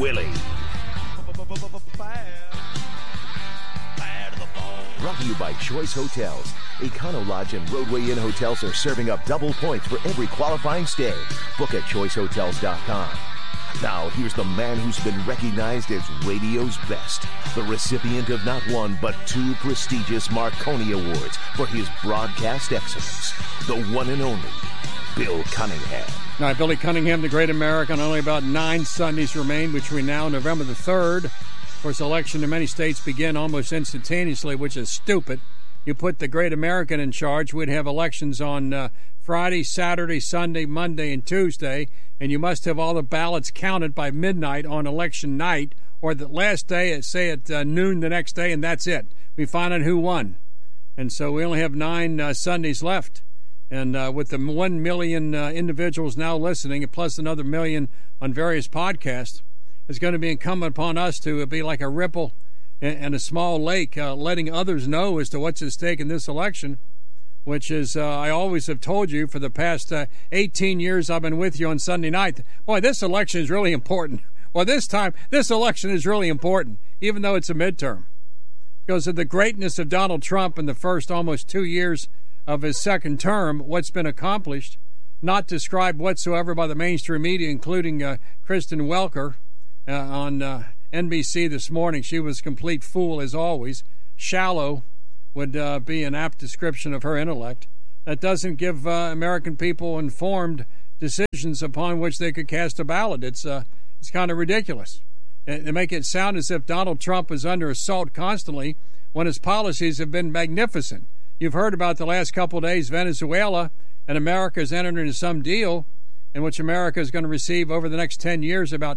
Willie. Brought to you by Choice Hotels. Econo Lodge and Roadway Inn Hotels are serving up double points for every qualifying stay. Book at choicehotels.com. Now, here's the man who's been recognized as radio's best, the recipient of not one but 2 prestigious Marconi Awards for his broadcast excellence, the one and only Bill Cunningham. All right, Billy Cunningham, the great American. Only about 9 Sundays remain between now and November the 3rd. Of course, election in many states begin almost instantaneously, which is stupid. You put the great American in charge, we'd have elections on Friday, Saturday, Sunday, Monday, and Tuesday, and you must have all the ballots counted by midnight on election night, or the last day, say at noon the next day, and that's it. We find out who won. And so we only have 9 Sundays left. And with the 1 million individuals now listening, plus another million on various podcasts, it's going to be incumbent upon us to be like a ripple in a small lake, letting others know as to what's at stake in this election, which is, I always have told you for the past 18 years I've been with you on Sunday night, boy, this election is really important. Well, this time, this election is really important, even though it's a midterm. Because of the greatness of Donald Trump in the first almost 2 years of his second term, what's been accomplished, not described whatsoever by the mainstream media, including Kristen Welker on NBC this morning. She was a complete fool, as always. Shallow would be an apt description of her intellect. That doesn't give American people informed decisions upon which they could cast a ballot. It's kind of ridiculous. They make it sound as if Donald Trump is under assault constantly when his policies have been magnificent. You've heard about the last couple of days, Venezuela, and America has entered into some deal in which America is going to receive over the next 10 years about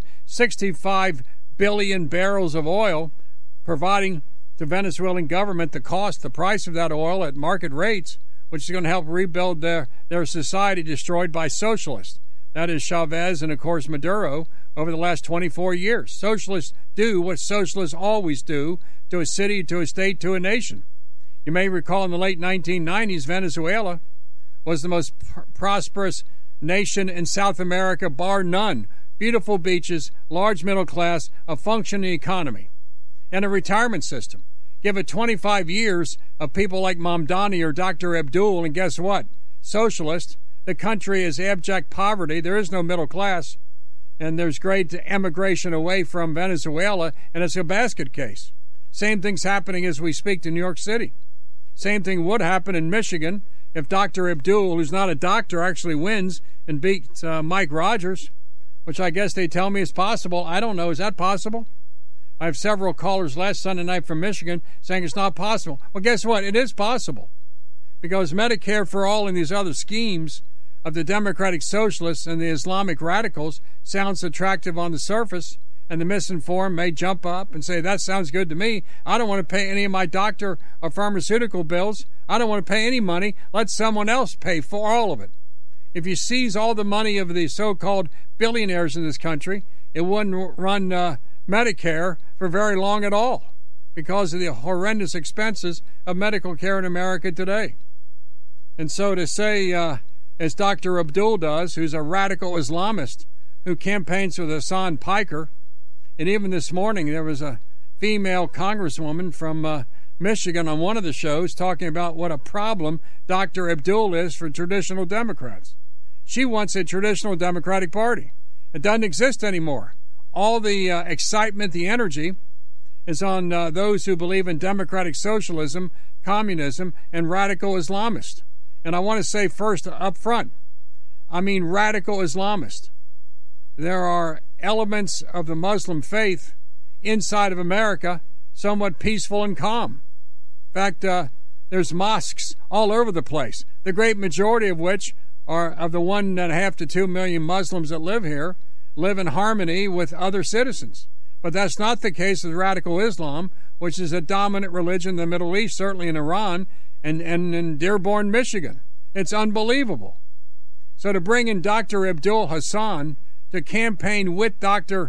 65 billion barrels of oil, providing the Venezuelan government the price of that oil at market rates, which is going to help rebuild their society destroyed by socialists. That is Chavez and, of course, Maduro over the last 24 years. Socialists do what socialists always do to a city, to a state, to a nation. You may recall in the late 1990s, Venezuela was the most prosperous nation in South America, bar none. Beautiful beaches, large middle class, a functioning economy, and a retirement system. Give it 25 years of people like Mamdani or Dr. Abdul, and guess what? Socialist. The country is abject poverty. There is no middle class, and there's great emigration away from Venezuela, and it's a basket case. Same thing's happening as we speak to New York City. Same thing would happen in Michigan if Dr. Abdul, who's not a doctor, actually wins and beats Mike Rogers, which I guess they tell me is possible. I don't know. Is that possible? I have several callers last Sunday night from Michigan saying it's not possible. Well, guess what? It is possible. Because Medicare for All and these other schemes of the Democratic Socialists and the Islamic radicals sounds attractive on the surface, and the misinformed may jump up and say, that sounds good to me. I don't want to pay any of my doctor or pharmaceutical bills. I don't want to pay any money. Let someone else pay for all of it. If you seize all the money of the so-called billionaires in this country, it wouldn't run Medicare for very long at all because of the horrendous expenses of medical care in America today. And so to say, as Dr. Abdul does, who's a radical Islamist who campaigns with Hassan Piker, and even this morning there was a female congresswoman from Michigan on one of the shows talking about what a problem Dr. Abdul is for traditional Democrats. She wants a traditional Democratic Party. It doesn't exist anymore. All the excitement, the energy, is on those who believe in democratic socialism, communism, and radical Islamists. And I want to say first up front, I mean radical Islamist. There are elements of the Muslim faith inside of America somewhat peaceful and calm. In fact, there's mosques all over the place, the great majority of which are of the 1.5 to 2 million Muslims that live here, live in harmony with other citizens. But that's not the case with radical Islam, which is a dominant religion in the Middle East, certainly in Iran and in Dearborn, Michigan. It's unbelievable. So to bring in Dr. Abdul Hassan to campaign with Dr.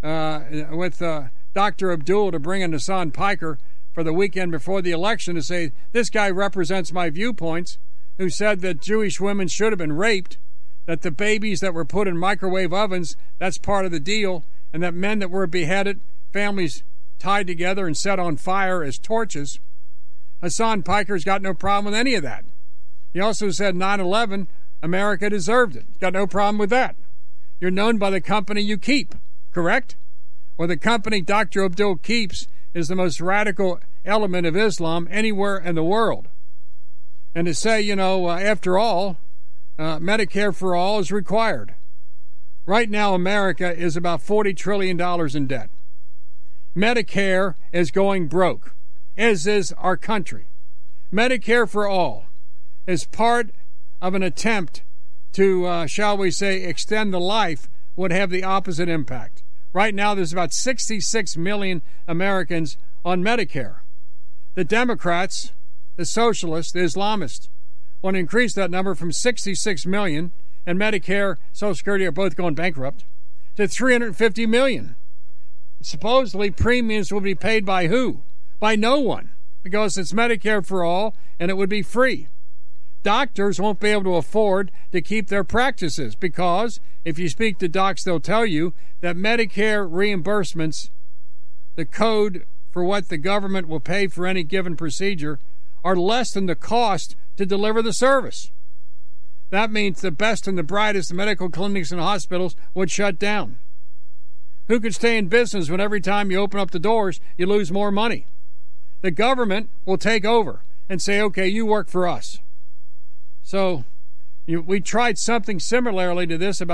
Abdul to bring in Hassan Piker for the weekend before the election to say, this guy represents my viewpoints, who said that Jewish women should have been raped, that the babies that were put in microwave ovens, that's part of the deal, and that men that were beheaded, families tied together and set on fire as torches. Hassan Piker's got no problem with any of that. He also said 9/11, America deserved it. Got no problem with that. You're known by the company you keep, correct? Well, the company Dr. Abdul keeps is the most radical element of Islam anywhere in the world. And to say, after all, Medicare for all is required. Right now, America is about $40 trillion in debt. Medicare is going broke, as is our country. Medicare for all is part of an attempt to, shall we say, extend the life, would have the opposite impact. Right now, there's about 66 million Americans on Medicare. The Democrats, the socialists, the Islamists want to increase that number from 66 million, and Medicare, Social Security are both going bankrupt, to 350 million. Supposedly, premiums will be paid by who? By no one, because it's Medicare for all, and it would be free. Doctors won't be able to afford to keep their practices because if you speak to docs, they'll tell you that Medicare reimbursements, the code for what the government will pay for any given procedure, are less than the cost to deliver the service. That means the best and the brightest medical clinics and hospitals would shut down. Who could stay in business when every time you open up the doors, you lose more money? The government will take over and say, okay, you work for us. So we tried something similarly to this about